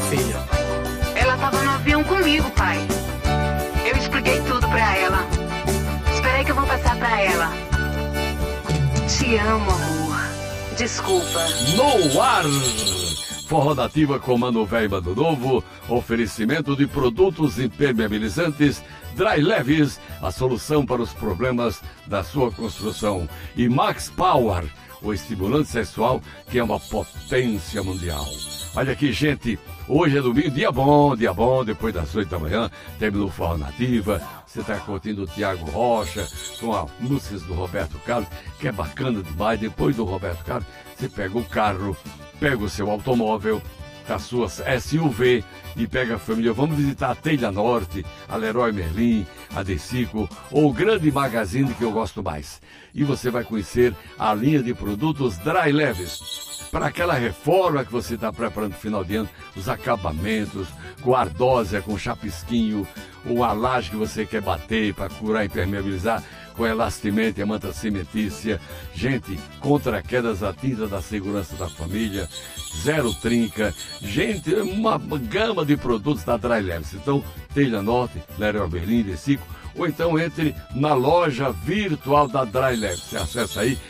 filha? Ela tava no avião comigo, pai. Eu expliquei tudo pra ela. Espera aí que eu vou passar pra ela. Te amo, amor. Desculpa. No ar! Forró Nativa com Mano Velho e Mano Novo. Oferecimento de produtos impermeabilizantes Dry Leves, a solução para os problemas da sua construção. E Max Power, o estimulante sexual que é uma potência mundial. Olha aqui, gente, hoje é domingo, dia bom, depois das 8 da manhã, terminou o Forró Nativa, você está curtindo o Tiago Rocha, com as músicas do Roberto Carlos, que é bacana demais. Depois do Roberto Carlos, você pega o carro, pega o seu automóvel, a sua SUV e pega a família. Vamos visitar a Telha Norte, a Leroy Merlin, a Decico, ou o grande magazine que eu gosto mais. E você vai conhecer a linha de produtos Dry Leves. Para aquela reforma que você está preparando no final de ano, os acabamentos, com ardósia, com chapisquinho, ou a laje que você quer bater para curar e impermeabilizar, com elastimento e a manta cimentícia. Gente, contra quedas, a tinta da segurança da família, zero trinca. Gente, uma gama de produtos da Dry Leves. Então, Telha Norte, Leroy Merlin, Decico, ou então entre na loja virtual da Dry Leves. Você acessa aí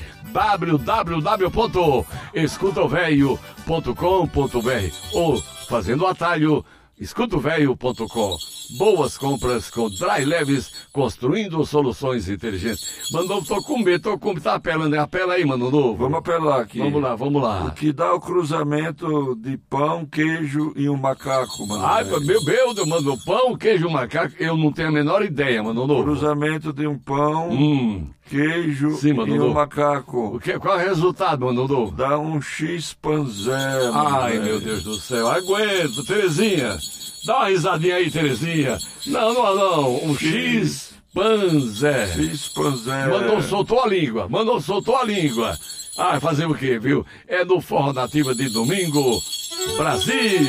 www.escutovelho.com.br ou fazendo o atalho escutovelho.com. Boas compras com Dry Leves, construindo soluções inteligentes. Mano, tô com medo, tá apelando, apela aí, Mano Novo. Vamos apelar aqui. Vamos lá. O que dá o cruzamento de pão, queijo e um macaco, Mano. Ai, meu Deus, Mano, pão, queijo, macaco, eu não tenho a menor ideia, Mano Novo. Cruzamento de um pão, queijo sim, Mano e Novo. um macaco. Qual é o resultado, Mano Novo? Dá um X-panzé. Ai, meu Deus do céu, aguento, Terezinha. Dá uma risadinha aí, Terezinha. Não. Um X-panzé. X-panzé. Soltou a língua. Ah, fazer o quê, viu? É no Forró Nativa de domingo. Brasil!